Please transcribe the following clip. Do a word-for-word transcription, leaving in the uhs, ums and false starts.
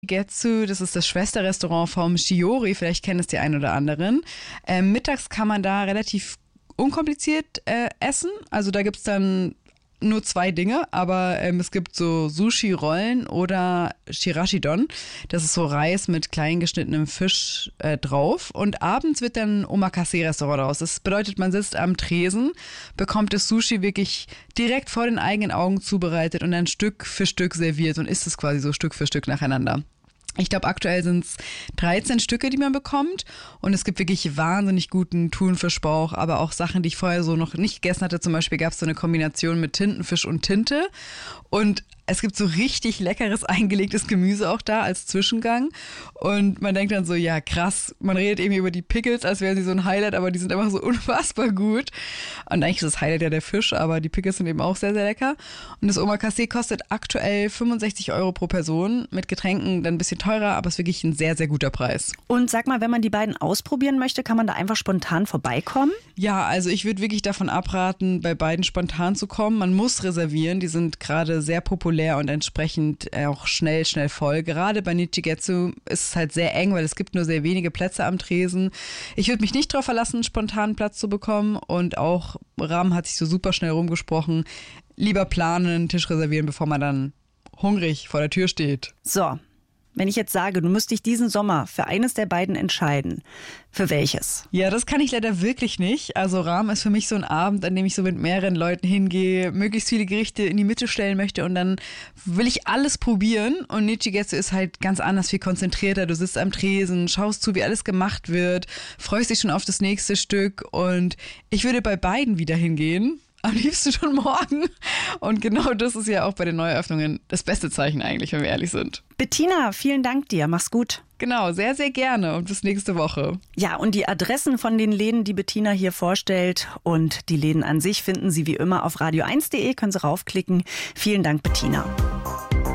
Getsu, das ist das Schwesterrestaurant vom Shiori, vielleicht kennen es die einen oder anderen. Ähm, mittags kann man da relativ unkompliziert äh, essen, also da gibt es dann nur zwei Dinge, aber ähm, es gibt so Sushi-Rollen oder Shirashidon. Das ist so Reis mit klein geschnittenem Fisch äh, drauf. Und abends wird dann ein Omakase-Restaurant raus. Das bedeutet, man sitzt am Tresen, bekommt das Sushi wirklich direkt vor den eigenen Augen zubereitet und dann Stück für Stück serviert und isst es quasi so Stück für Stück nacheinander. Ich glaube, aktuell sind es dreizehn Stücke, die man bekommt. Und es gibt wirklich wahnsinnig guten Thunfischbauch, aber auch Sachen, die ich vorher so noch nicht gegessen hatte. Zum Beispiel gab es so eine Kombination mit Tintenfisch und Tinte. Und es gibt so richtig leckeres eingelegtes Gemüse auch da als Zwischengang. Und man denkt dann so, ja krass, man redet irgendwie über die Pickles, als wären sie so ein Highlight, aber die sind einfach so unfassbar gut. Und eigentlich ist das Highlight ja der Fisch, aber die Pickles sind eben auch sehr, sehr lecker. Und das Omakase kostet aktuell fünfundsechzig Euro pro Person, mit Getränken dann ein bisschen teurer, aber ist wirklich ein sehr, sehr guter Preis. Und sag mal, wenn man die beiden ausprobieren möchte, kann man da einfach spontan vorbeikommen? Ja, also ich würde wirklich davon abraten, bei beiden spontan zu kommen. Man muss reservieren, die sind gerade sehr populär und entsprechend auch schnell, schnell voll. Gerade bei Nichigetsu ist es halt sehr eng, weil es gibt nur sehr wenige Plätze am Tresen. Ich würde mich nicht darauf verlassen, einen spontanen Platz zu bekommen, und auch Ram hat sich so super schnell rumgesprochen. Lieber planen, einen Tisch reservieren, bevor man dann hungrig vor der Tür steht. So, wenn ich jetzt sage, du müsst dich diesen Sommer für eines der beiden entscheiden, für welches? Ja, das kann ich leider wirklich nicht. Also Ram ist für mich so ein Abend, an dem ich so mit mehreren Leuten hingehe, möglichst viele Gerichte in die Mitte stellen möchte und dann will ich alles probieren. Und Nichigetsu ist halt ganz anders, viel konzentrierter. Du sitzt am Tresen, schaust zu, wie alles gemacht wird, freust dich schon auf das nächste Stück, und ich würde bei beiden wieder hingehen. Am liebsten schon morgen. Und genau das ist ja auch bei den Neueröffnungen das beste Zeichen eigentlich, wenn wir ehrlich sind. Bettina, vielen Dank dir. Mach's gut. Genau, sehr, sehr gerne, und bis nächste Woche. Ja, und die Adressen von den Läden, die Bettina hier vorstellt, und die Läden an sich finden Sie wie immer auf radio eins punkt de. Können Sie raufklicken. Vielen Dank, Bettina.